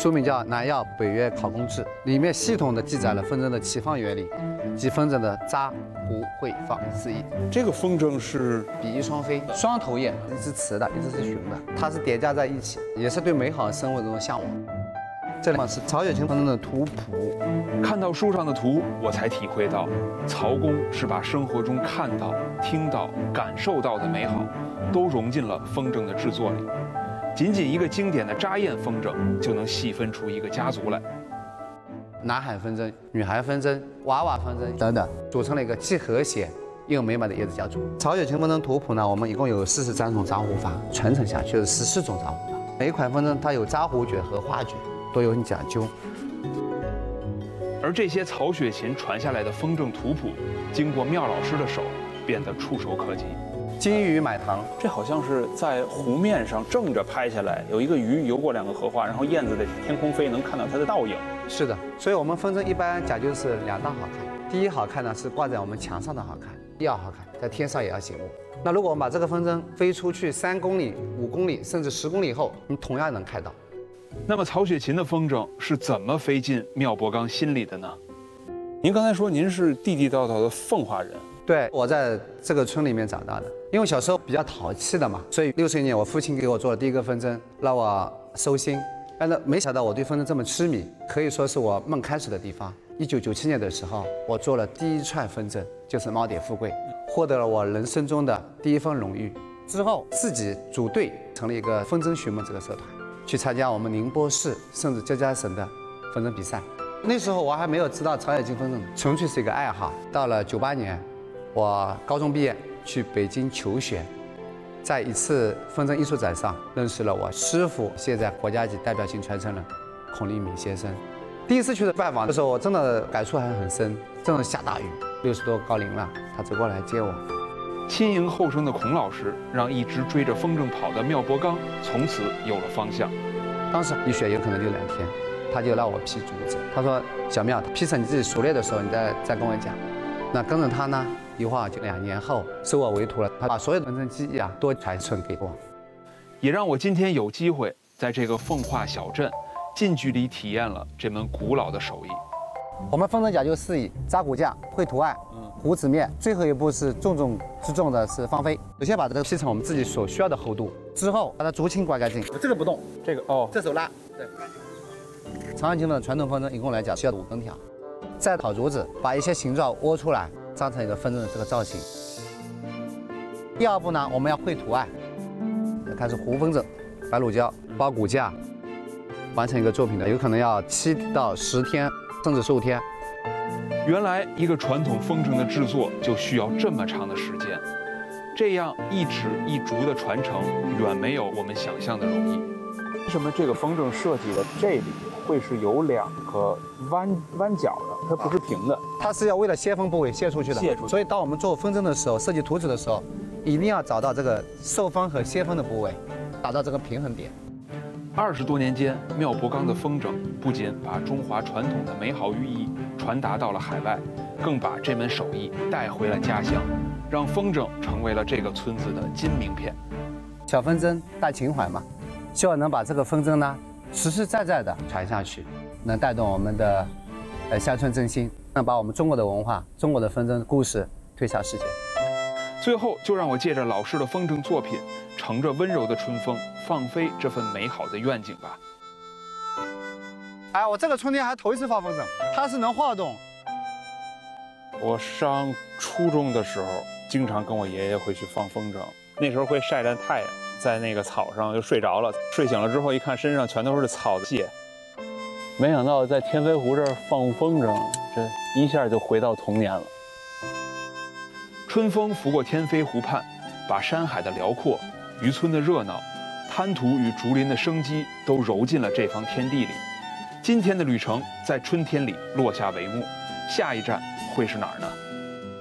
书名叫《南药北约考工志》，里面系统的记载了风筝的起放原理及风筝的扎、糊、会、放四翼。 这个风筝是比翼双飞，双头雁，一只雌的，一只是雄的，它是叠加在一起，也是对美好生活的一种向往。这里是曹雪芹风筝的图谱。 看到书上的图，我才体会到，曹公是把生活中看到、听到、感受到的美好，都融进了风筝的制作里。仅仅一个经典的扎雁风筝，就能细分出一个家族来。 男孩风筝、女孩风筝、娃娃风筝等等，组成了一个既和谐又美满的叶子家族。曹雪芹风筝图谱呢，我们一共有43种扎糊法，传承下去的14种扎糊法。每一款风筝它有扎糊诀和画诀，都有很讲究。 而这些曹雪芹传下来的风筝图谱，经过妙老师的手，变得触手可及。 金鱼买糖， 这好像是在湖面上正着拍下来，有一个鱼游过2个荷花，然后燕子在天空飞，能看到它的倒影。 是的，所以我们风筝一般讲究是2大好看。第一好看呢是挂在我们墙上的好看，第二好看在天上也要醒目。那如果我们把这个风筝飞出去3公里、5公里甚至10公里后，你同样能看到。 那么曹雪芹的风筝是怎么飞进妙伯刚心里的呢？ 您刚才说您是地地道道的奉化人。 对，我在这个村里面长大的，因为小时候比较淘气的嘛，所以60年我父亲给我做了第一个风筝，让我收心。但是没想到我对风筝这么痴迷，可以说是我梦开始的地方。1997年的时候，我做了第一串风筝，就是猫蝶富贵，获得了我人生中的第一份荣誉。之后自己组队成立一个风筝寻梦这个社团，去参加我们宁波市甚至浙江省的风筝比赛。那时候我还没有知道曹雪芹风筝，纯粹是一个爱好。到了98年。我高中毕业去北京求学，在一次风筝艺术展上认识了我师傅，现在国家级代表性传承人孔令敏先生。第一次去的拜访的时候，我真的感触还很深。正是下大雨，60多高龄了，他走过来接我。 亲迎后生的孔老师，让一直追着风筝跑的妙伯刚从此有了方向。 当时一学有可能就2天，他就让我劈竹子。他说：“小妙，劈成你自己熟练的时候，你再跟我讲。”那跟着他呢，一晃就2年后收我为徒了。他把所有的风筝技艺都传承给我， 也让我今天有机会在这个奉化小镇近距离体验了这门古老的手艺。 我们风筝讲究4艺：扎骨架、绘图案、糊纸面，最后一步是重中之重的是放飞。首先把这个劈成我们自己所需要的厚度，之后把它竹青刮干净。这个不动， 这个哦， 这手拉。对。曹雪芹的传统风筝一共来讲需要5根条。再烤竹子，把一些形状窝出来，扎成一个风筝的这个造型。第二步呢，我们要绘图案，开始糊风筝，白乳胶包骨架，完成一个作品的，有可能要7到10天，甚至15天。 原来一个传统风筝的制作就需要这么长的时间，这样一指一竹的传承，远没有我们想象的容易。 为什么这个风筝设计的这里会是有2个弯角的？它不是平的， 它是要为了泄风部位泄出去的。 泄出去。 所以当我们做风筝的时候，设计图纸的时候，一定要找到这个受风和泄风的部位，达到这个平衡点。 20多年间，妙伯刚的风筝不仅把中华传统的美好寓意传达到了海外，更把这门手艺带回了家乡，让风筝成为了这个村子的金名片。 小风筝大情怀嘛，希望能把这个风筝呢实实在在的传下去，能带动我们的乡村振兴，能把我们中国的文化、中国的风筝故事推向世界。 最后，就让我借着老师的风筝作品，乘着温柔的春风，放飞这份美好的愿景吧。 哎，我这个春天还头一次放风筝，它是能晃动。 我上初中的时候，经常跟我爷爷回去放风筝，那时候会晒着太阳，在那个草上就睡着了，睡醒了之后一看身上全都是草的屑。没想到在天飞湖这儿放风筝，这一下就回到童年了。 春风拂过天飞湖畔，把山海的辽阔、渔村的热闹、滩涂与竹林的生机都揉进了这方天地里。今天的旅程在春天里落下帷幕，下一站会是哪儿呢？